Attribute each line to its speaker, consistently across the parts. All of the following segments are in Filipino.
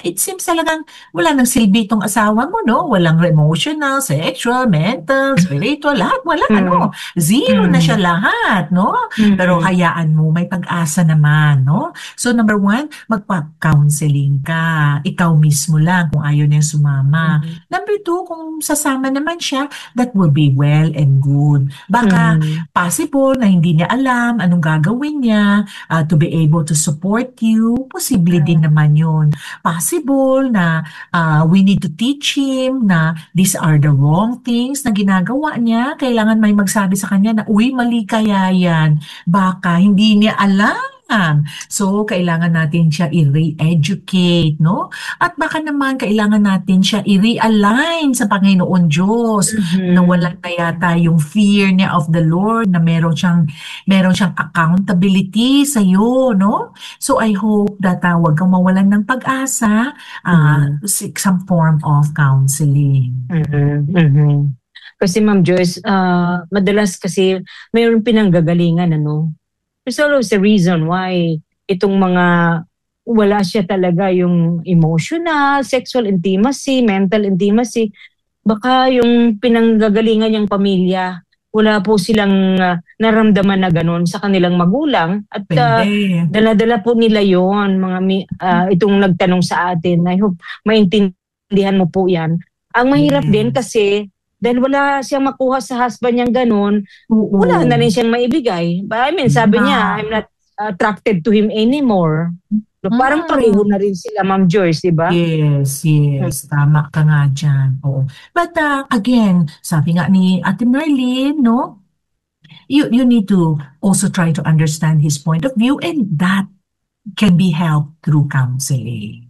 Speaker 1: it seems talagang wala nang silbi itong asawa mo, no? Walang emotional, sexual, mental, spiritual, lahat wala,
Speaker 2: Mm.
Speaker 1: no? Zero na siya
Speaker 2: Mm.
Speaker 1: lahat, no? Pero
Speaker 2: Mm.
Speaker 1: hayaan mo, may pag-asa naman, no? So number one, magpa-counseling ka. Ikaw mismo lang kung ayaw niya sumama.
Speaker 2: Mm.
Speaker 1: Number two, kung sasama naman siya, that will be well and good. Baka
Speaker 2: Mm.
Speaker 1: possible na hindi niya alam anong gagawin niya to be able to support you. Posible din naman yun. Possible na we need to teach him na these are the wrong things na ginagawa niya. Kailangan may magsabi sa kanya na, uy, mali kaya yan. Baka hindi niya alam. So, kailangan natin siya i-re-educate, no? At baka naman kailangan natin siya i-realign sa Panginoon Diyos na wala
Speaker 2: Mhm.
Speaker 1: na yata yung fear niya of the Lord, na meron siyang accountability sa iyo, no? So, I hope that wag kang mawalan ng pag-asa,
Speaker 2: Mhm.
Speaker 1: seek some form of counseling.
Speaker 2: Mhm. Mhm. Kasi Ma'am Joyce, madalas kasi mayroong pinanggagalingan, ano? There's always a reason why itong mga wala siya talaga yung emotional, sexual intimacy, mental intimacy. Baka yung pinanggagalingan niyang pamilya, wala po silang naramdaman na gano'n sa kanilang magulang at
Speaker 1: Pwede.
Speaker 2: dala-dala po nila yon itong nagtanong sa atin. I hope maintindihan mo po yan. Ang mahirap din
Speaker 1: Yes.
Speaker 2: kasi dahil wala siyang makuha sa husband niyang gano'n, wala na
Speaker 1: Oo.
Speaker 2: rin siyang maibigay. I mean,
Speaker 1: Yun
Speaker 2: sabi
Speaker 1: nga.
Speaker 2: niya, I'm not attracted to him anymore. So, parang pareho
Speaker 1: Mm.
Speaker 2: na rin sila, Ma'am Joyce, di ba?
Speaker 1: Yes, yes. Tama ka nga dyan. Oo. But again, sabi nga ni Ate Merlin, no? You need to also try to understand his point of view, and that can be helped through counseling.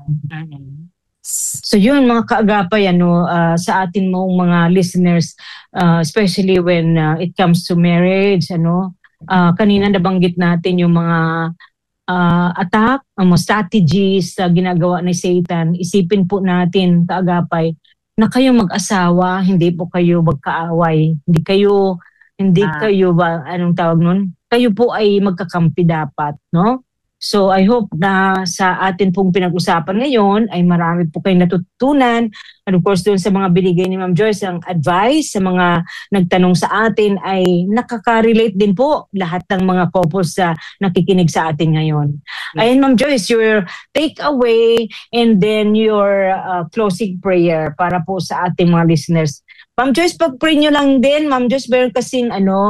Speaker 2: Mm. So yun mga kaagapay, sa atin mong mga listeners, especially when it comes to marriage, kanina nabanggit natin yung mga attack, ang mga strategies na ginagawa ni Satan. Isipin po natin, kaagapay, na kayo mag-asawa, hindi po kayo magkaaway. Hindi kayo ba, anong tawag nun? Kayo po ay magkakampi dapat, no? So I hope na sa atin pong pinag-usapan ngayon ay marami po kayong natutunan. And of course, doon sa mga binigay ni Ma'am Joyce, ang advice sa mga nagtanong sa atin ay nakaka-relate din po lahat ng mga couples sa nakikinig sa atin ngayon. Ayun, Ma'am Joyce, your takeaway and then your closing prayer para po sa ating mga listeners. Ma'am Joyce, pag-pray nyo lang din, Ma'am Joyce, meron kasing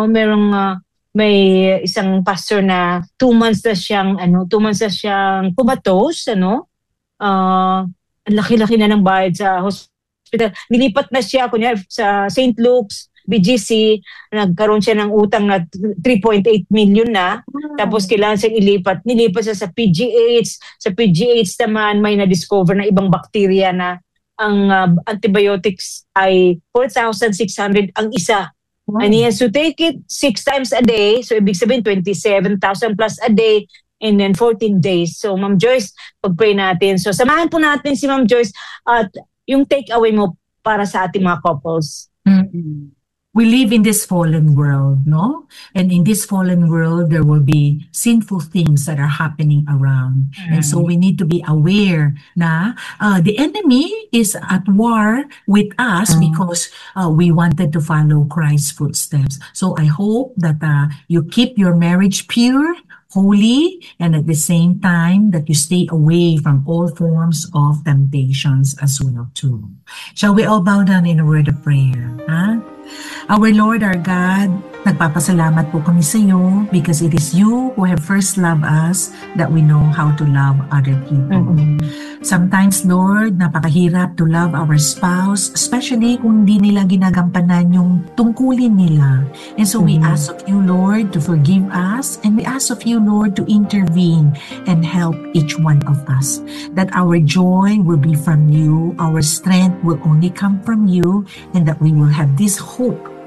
Speaker 2: may isang pastor na 2 months na siyang kumatos, ang laki-laki na ng bayad sa hospital. Nilipat na siya, kunyari, sa St. Luke's, BGC, nagkaroon siya ng utang na 3.8 million na, tapos kailangan siyang nilipat siya sa PGH. Sa PGH naman, may na-discover na ibang bakterya na ang antibiotics ay 4,600 ang isa. And he has to take it 6 times a day. So, ibig sabihin, 27,000 plus a day and then 14 days. So, Ma'am Joyce, pag-pray natin. So, samahan po natin si Ma'am Joyce at yung take-away mo para sa ating mga couples.
Speaker 1: Mm. We live in this fallen world, no? And in this fallen world, there will be sinful things that are happening around. And so we need to be aware na the enemy is at war with us because we wanted to follow Christ's footsteps. So I hope that you keep your marriage pure, holy, and at the same time that you stay away from all forms of temptations as well too. Shall we all bow down in a word of prayer? Huh? Our Lord, our God, nagpapasalamat po kami sa iyo because it is you who have first loved us that we know how to love other people. Sometimes, Lord, napakahirap to love our spouse, especially kung hindi nila ginagampanan yung tungkulin nila. And so we ask of you, Lord, to forgive us, and we ask of you, Lord, to intervene and help each one of us. That our joy will be from you, our strength will only come from you, and that we will have this hope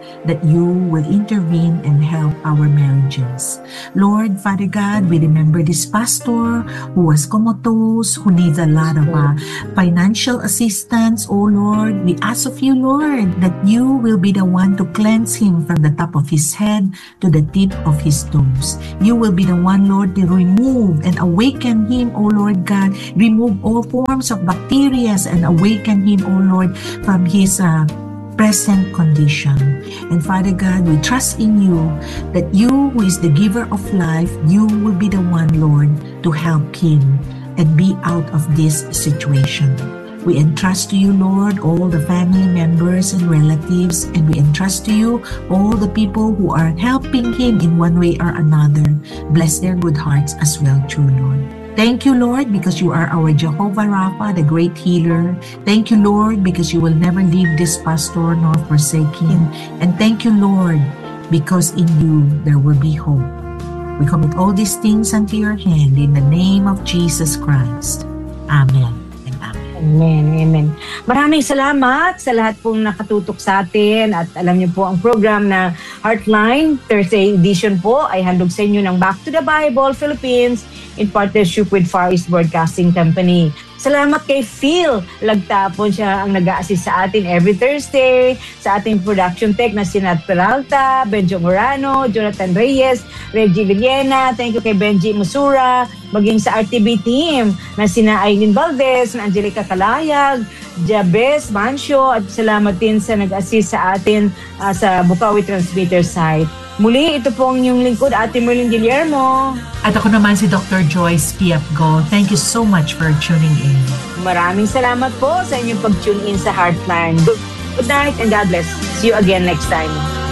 Speaker 1: that you will intervene and help our marriages. Lord, Father God, we remember this pastor who was comatose, who needs a lot of financial assistance. Oh Lord, we ask of you, Lord, that you will be the one to cleanse him from the top of his head to the tip of his toes. You will be the one, Lord, to remove and awaken him, oh Lord God. Remove all forms of bacteria and awaken him, oh Lord, from his present condition. And Father God, we trust in you that you who is the giver of life, you will be the one, Lord, to help him and be out of this situation. We entrust to you, Lord, all the family members and relatives, and we entrust to you all the people who are helping him in one way or another. Bless their good hearts as well, true Lord. Thank you, Lord, because you are our Jehovah Rapha, the great healer. Thank you, Lord, because you will never leave this pastor nor forsake him. And thank you, Lord, because in you there will be hope. We commit all these things unto your hand in the name of Jesus Christ. Amen.
Speaker 2: Amen, amen. Maraming salamat sa lahat pong nakatutok sa atin at alam niyo po ang program na Heartline Thursday edition po ay handog sa inyo ng Back to the Bible Philippines in partnership with Far East Broadcasting Company. Salamat kay Phil Lagtapon, siya ang nag-a-assist sa atin every Thursday, sa ating production tech na si Nat Peralta, Benjo Morano, Jonathan Reyes, Reggie Villena. Thank you kay Benji Musura, maging sa RTB team na sina Aileen Valdez, na Angelica Kalayag, Jabez Mancio, at salamat din sa nag-assist sa atin sa Bukawi Transmitter site. Muli, ito po ang inyong lingkod, Ate Merlin Guillermo.
Speaker 1: At ako naman si Dr. Joyce Piapgo. Thank you so much for tuning in.
Speaker 2: Maraming salamat po sa inyong pag-tune in sa Heartline. Good night and God bless. See you again next time.